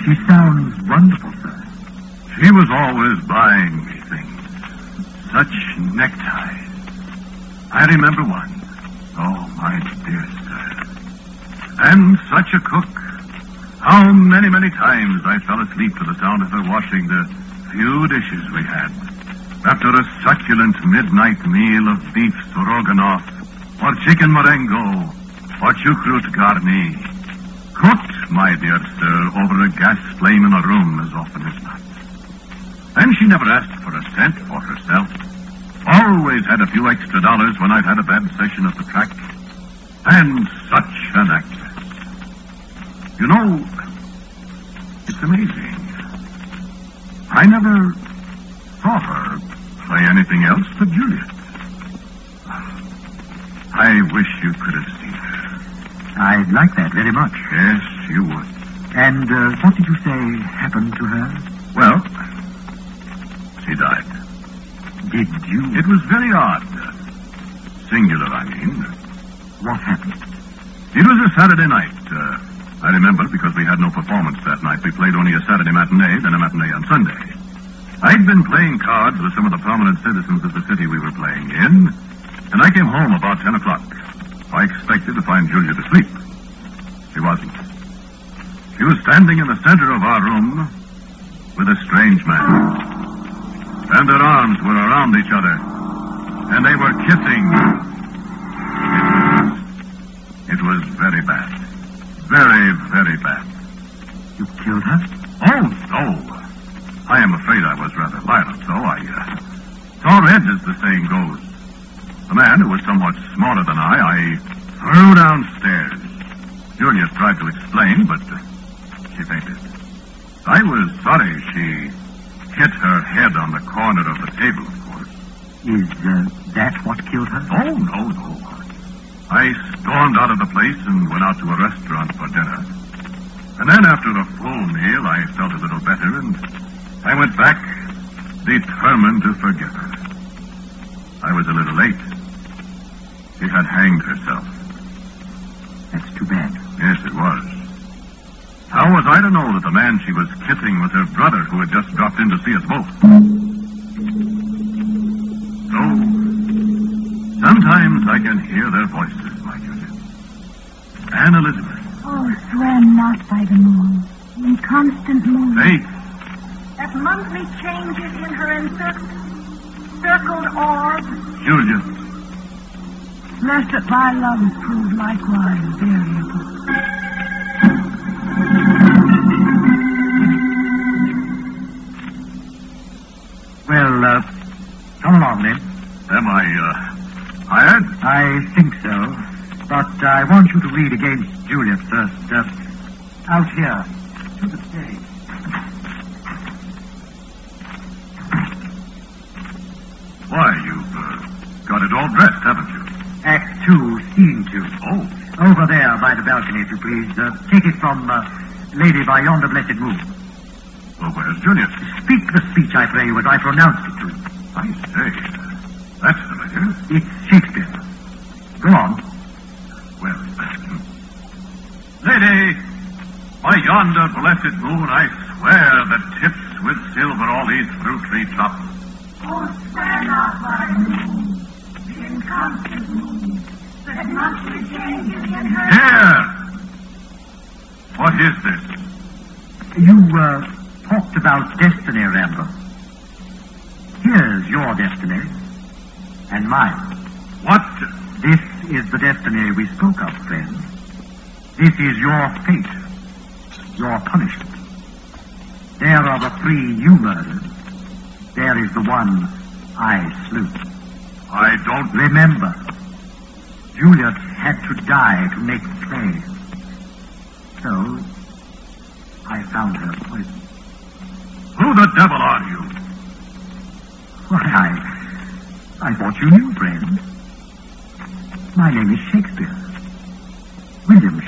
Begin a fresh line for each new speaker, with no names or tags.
She sounds wonderful, sir.
She was always buying me things. Such neckties. I remember one. Oh, my dear sir. And such a cook. How many, many times I fell asleep to the sound of her washing the few dishes we had. After a succulent midnight meal of beef stroganoff, or chicken marengo, or chucrut garni. Cooked, my dear sir, over a gas flame in a room as often as not. And she never asked for a cent for herself. Always had a few extra dollars when I'd had a bad session at the track. And such an actress. You know, it's amazing. I never saw her play anything else but Juliet. I wish you could have seen her.
I'd like that very much.
Yes, you would.
And what did you say happened to her?
Well, she died.
Did you?
It was very odd. Singular, I mean.
What happened?
It was a Saturday night. I remember because we had no performance that night. We played only a Saturday matinee, then a matinee on Sunday. I'd been playing cards with some of the prominent citizens of the city we were playing in, and I came home about 10 o'clock. I expected to find Juliet asleep. She wasn't. She was standing in the center of our room with a strange man. And their arms were around each other, and they were kissing. It was very bad. Very, very bad.
You killed her?
Oh, no. I am afraid I was rather violent, so I saw red, as the saying goes. The man, who was somewhat smaller than I threw downstairs. Juliet tried to explain, but she fainted. I was sorry she hit her head on the corner of the table, of course.
Is that what killed her?
Oh, no. I stormed out of the place and went out to a restaurant for dinner. And then after a full meal, I felt a little better, and I went back, determined to forget her. I was a little late. She had hanged herself.
That's too bad.
Yes, it was. How was I to know that the man she was kissing was her brother who had just dropped in to see us both? So, sometimes I can hear their voices, my Juliet. And Elizabeth.
Oh, swam not by the moon, in constant moon.
Faith.
That monthly changes in her encircled orb.
Juliet.
Lest that my love prove likewise variable.
Well, come along then.
Am I, hired?
I think so. But I want you to read against Juliet first. Out here, to the stage.
Why, you've got it all dressed, haven't you?
Act 2, Scene 2.
Oh.
Over there by the balcony, if you please. Take it from Lady by Yonder Blessed Moon.
Well, where's Juliet?
Speak the speech, I pray you, as I pronounced it to you.
I say, that's familiar.
It's Shakespeare. Go on.
Well, Lady, by yonder blessed moon, I swear that tips with silver all these fruit tree tops.
Oh, swear not by the moon, the inconstant moon, that monthly changes in her...
Here! What is this?
You, talked about destiny, Rambo. Here's your destiny, and mine.
What?
This is the destiny we spoke of, friend. This is your fate, your punishment. There are the 3 you murdered. There is the one I slew.
I don't...
Remember, Juliet had to die to make play. So, I found her poison.
Who the devil are you?
Why, I thought you knew, friend. My name is Shakespeare. William